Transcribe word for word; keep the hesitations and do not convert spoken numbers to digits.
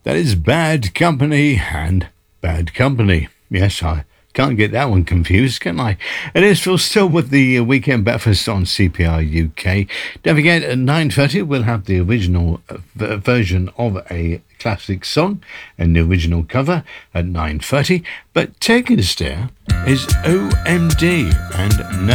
That is Bad Company and Bad Company. Yes, I can't get that one confused, can I? It is Phil Still with the uh, Weekend Breakfast on C P R U K. Don't forget, at nine thirty, we'll have the original uh, v- version of a classic song and the original cover at nine thirty. But taking us there is O M D and